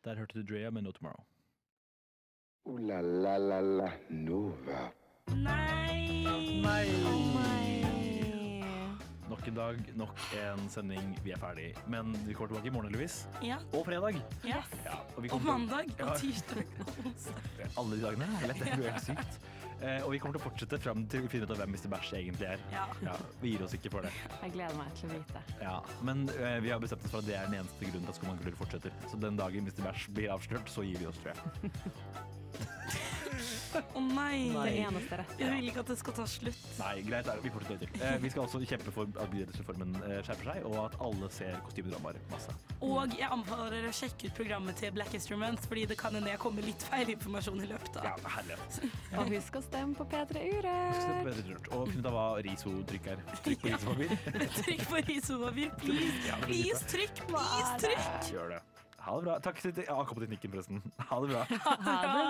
Der hørte du Drea med No Tomorrow. La la la la Nova. Nei! Nok en dag, nok en sending. Vi ferdig. Men vi kommer tilbake i morgen, heldigvis. Ja. Og fredag. Yes. Ja, Og mandag, og tirsdag. Alle de dagene. Det er helt sykt. Og vi kommer til å fortsette frem til vi finner ut av hvem Mr. Bæsj egentlig er. Ja. Vi gir oss ikke for det. Jeg gleder meg til å vite. Ja, men vi har bestemt oss for at det er den eneste grunnen til at Skomakultur fortsetter. Så den dagen Mr. Bæsj blir avslørt, så gir vi oss, tror jeg. Nei. Det eneste rette. Jeg vil ikke at det skal ta slutt. Nei, greit, vi fortsetter til. Vi skal også kjempe for at bydelsreformen skjerper seg, og at alle ser kostymedramaer masse. Og jeg anbefaler dere å sjekke ut programmet til Black Instruments, fordi det kan hende jeg kommer litt feil informasjon i løpet av. Ja, herlighet. Og husk å stemme på P3 Urørt. Og finn ut av hva riso-trykk er. Trykk på risopapir. Trykk på risopapir, please. Please, trykk. Gjør det. Ha det bra. Takk til AK på teknikken, forresten. Ha det bra. Ha det